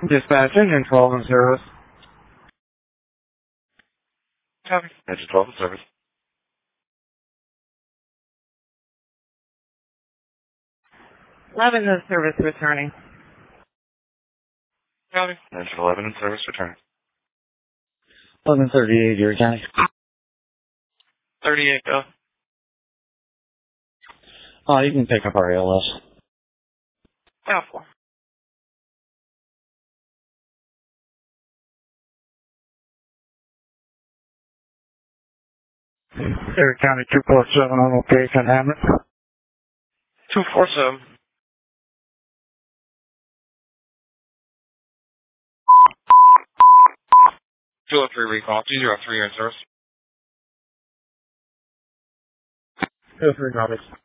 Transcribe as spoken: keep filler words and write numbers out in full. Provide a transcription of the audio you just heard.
Dispatch engine twelve in service. Copy. Engine twelve in service. eleven in service returning. Copy. Engine eleven in service returning. eleven thirty-eight, Erie County. thirty-eight, go. Uh, you can pick up our A L S. Alpha. Erie County two four seven on location, Hammond. two four seven. two oh three recall. two oh three in service. two oh three, copies.